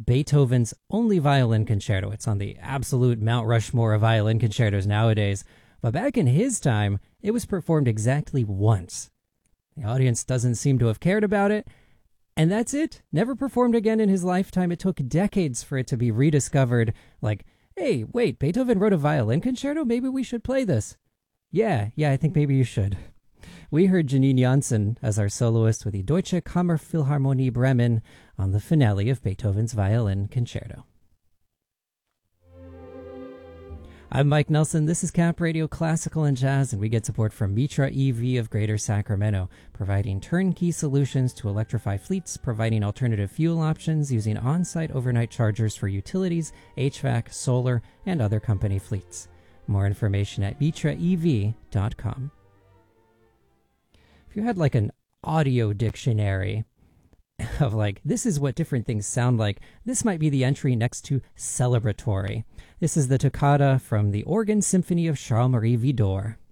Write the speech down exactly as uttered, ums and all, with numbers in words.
Beethoven's only violin concerto. It's on the absolute Mount Rushmore of violin concertos nowadays. But back in his time, it was performed exactly once. The audience doesn't seem to have cared about it. And that's it. Never performed again in his lifetime. It took decades for it to be rediscovered. Like, hey, wait, Beethoven wrote a violin concerto? Maybe we should play this. Yeah, yeah, I think maybe you should. We heard Janine Janssen as our soloist with the Deutsche Kammerphilharmonie Bremen on the finale of Beethoven's Violin Concerto. I'm Mike Nelson. This is Cap Radio Classical and Jazz, and we get support from Mitra E V of Greater Sacramento, providing turnkey solutions to electrify fleets, providing alternative fuel options using on-site overnight chargers for utilities, H V A C, solar, and other company fleets. More information at mitra e v dot com. If you had like an audio dictionary of like, this is what different things sound like, this might be the entry next to celebratory. This is the toccata from the Organ Symphony of Charles-Marie Widor.